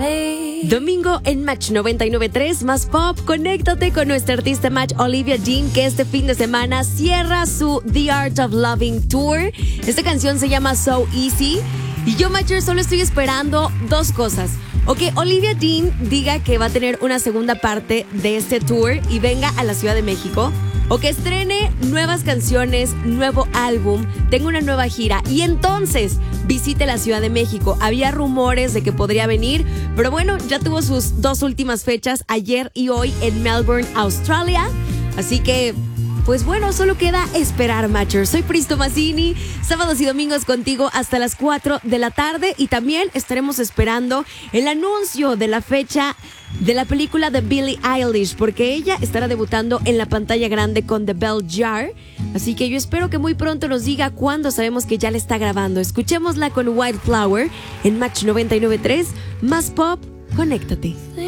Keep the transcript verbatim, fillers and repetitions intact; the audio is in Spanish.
Domingo en Match noventa y nueve punto tres, más pop. Conéctate con nuestra artista Match, Olivia Dean, que este fin de semana cierra su The Art of Loving Tour. Esta canción se llama So Easy. Y yo, Matcher, solo estoy esperando dos cosas. O que Olivia Dean diga que va a tener una segunda parte de este tour y venga a la Ciudad de México. O que estrene nuevas canciones, nuevo álbum, tenga una nueva gira y entonces visite la Ciudad de México. Había rumores de que podría venir, pero bueno, ya tuvo sus dos últimas fechas, ayer y hoy, en Melbourne, Australia. Así que, pues bueno, solo queda esperar, Matcher. Soy Pris Tomasini, sábados y domingos contigo hasta las cuatro de la tarde y también estaremos esperando el anuncio de la fecha de la película de Billie Eilish, porque ella estará debutando en la pantalla grande con The Bell Jar. Así que yo espero que muy pronto nos diga cuándo. Sabemos que ya la está grabando. Escuchémosla con Wildflower en Match noventa y nueve punto tres, más pop. Conéctate.